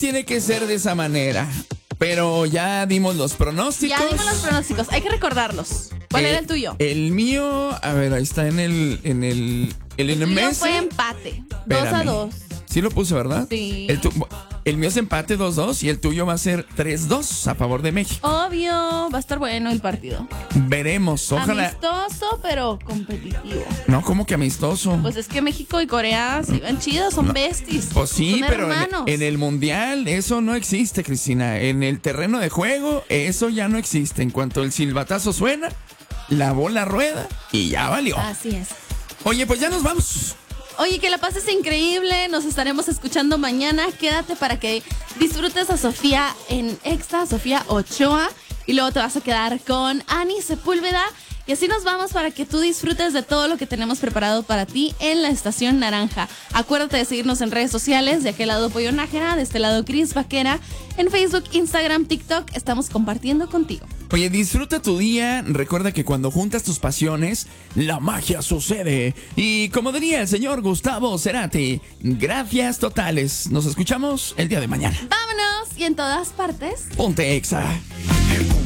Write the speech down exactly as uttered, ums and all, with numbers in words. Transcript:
tiene que ser de esa manera. Pero ya dimos los pronósticos. Ya dimos los pronósticos, hay que recordarlos. ¿Cuál Eh, era el tuyo? El mío, a ver, ahí está en el en el el El N M tuyo S. fue empate, dos a Espérame. dos. Sí lo puse, ¿verdad? Sí. El, tu- el mío es empate dos dos y el tuyo va a ser tres dos a favor de México. Obvio, va a estar bueno el partido. Veremos, ojalá. Amistoso, pero competitivo. No, como que amistoso. Pues es que México y Corea se van chidos, son besties. Pues sí, son pero en, hermanos. en el mundial eso no existe, Cristina. En el terreno de juego eso ya no existe. En cuanto el silbatazo suena, la bola rueda y ya valió. Así es. Oye, pues ya nos vamos. Oye, que la pases increíble. Nos estaremos escuchando mañana. Quédate para que disfrutes a Sofía en Exa, Sofía Ochoa. Y luego te vas a quedar con Ani Sepúlveda. Y así nos vamos para que tú disfrutes de todo lo que tenemos preparado para ti en la Estación Naranja. Acuérdate de seguirnos en redes sociales. De aquel lado Pollo Nájera, de este lado Cris Vaquera. En Facebook, Instagram, TikTok. Estamos compartiendo contigo. Oye, disfruta tu día. Recuerda que cuando juntas tus pasiones, la magia sucede. Y como diría el señor Gustavo Cerati, gracias totales. Nos escuchamos el día de mañana. ¡Vámonos! Y en todas partes. Ponte Exa.